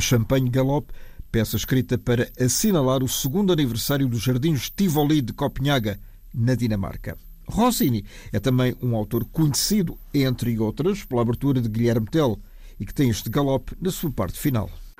Champagne Galope, peça escrita para assinalar o segundo aniversário dos Jardins Tivoli de Copenhaga, na Dinamarca. Rossini é também um autor conhecido, entre outras, pela abertura de Guilherme Tell, e que tem este galope na sua parte final.